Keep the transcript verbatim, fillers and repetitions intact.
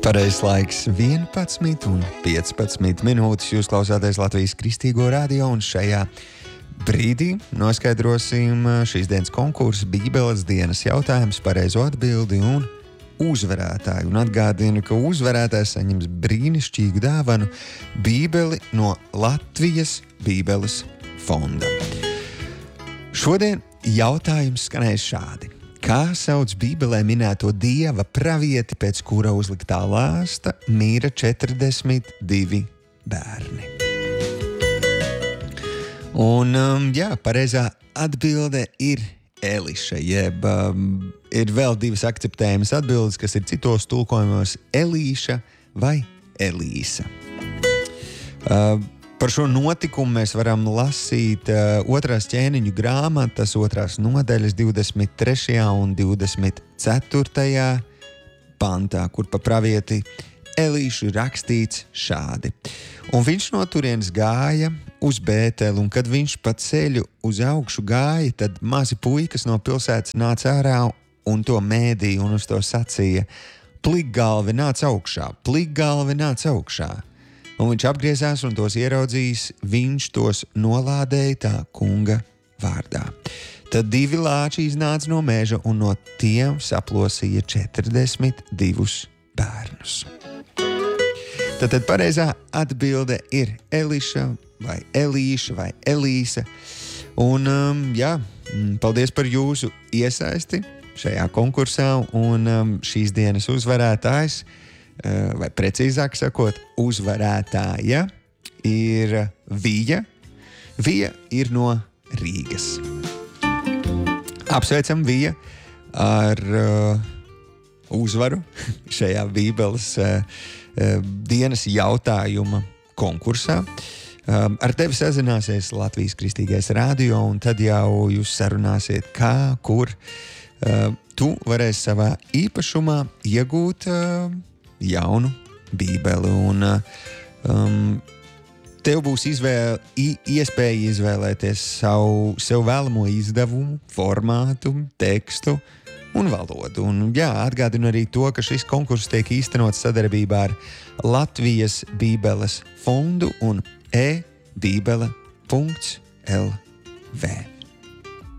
Pareizais laiks vienpadsmit un piecpadsmit minūtes. Jūs klausāties Latvijas Kristīgo radio, un šajā brīdī noskaidrosim šīs dienas konkursa Bībeles dienas jautājums, pareizo atbildi un uzvarētāju. Un atgādinu, ka uzvarētājs saņems brīnišķīgu dāvanu Bībeli no Latvijas Bībeles fonda. Šodien jautājums skanēs šādi. Kā sauc Bībelē minēto dieva pravieti, pēc kura uzliktā lāsta mīra četrdesmit divi bērni? Un, um, jā, pareizā atbilde ir Eliša, jeb um, ir vēl divas akceptējamas atbildes, kas ir citos tulkojumos Elīša vai Elīsa. Uh, Par šo notikumu mēs varam lasīt uh, otrās ķēniņu grāmatas, otrās nodaļas divdesmit trešajā un divdesmit ceturtajā pantā, kur pa pravieti Elīšu rakstīts šādi. Un viņš no turienes gāja uz Bēteli, un kad viņš pa ceļu uz augšu gāja, tad mazi puikas no pilsētas nāca ārā un to mēdīja un uz to sacīja: Plikgalvi nāc augšā, plikgalvi nāc augšā. Un viņš apgriezās un tos ieraudzījis, viņš tos nolādēja tā kunga vārdā. Tad divi lāči iznāca no meža un no tiem saplosīja četrdesmit divus bērnus. Tātad pareizā atbilde ir Eliša vai Elīša vai Elīsa. Un um, jā, paldies par jūsu iesaisti šajā konkursā, un um, šīs dienas uzvarētājs, vai precīzāk sakot, uzvarētāja ir Vija. Vija ir no Rīgas. Apsveicam Vija ar uh, uzvaru šajā Bībeles uh, uh, dienas jautājuma konkursā. Um, ar tevi sazināsies Latvijas Kristīgais radio, un tad jau jūs sarunāsiet, kā, kur uh, tu varēsi savā īpašumā iegūt uh, jaunu Bībeli, un um, tev būs izvēle, iespēja izvēlēties savu, sev vēlamo izdevumu, formātu, tekstu un valodu. Un jā, atgādinu arī to, ka šis konkurss tiek īstenots sadarbībā ar Latvijas Bībeles fondu un e bībele punkts l v.